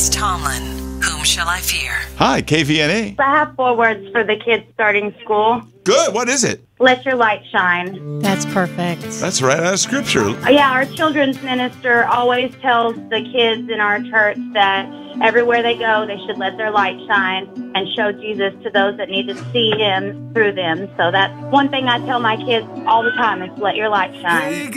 Chris Tomlin. Whom shall I fear? Hi, KVNA. I have 4 words for the kids starting school. Good. What is it? Let your light shine. That's perfect. That's right out of Scripture. Yeah, our children's minister always tells the kids in our church that everywhere they go, they should let their light shine and show Jesus to those that need to see him through them. So that's one thing I tell my kids all the time is let your light shine.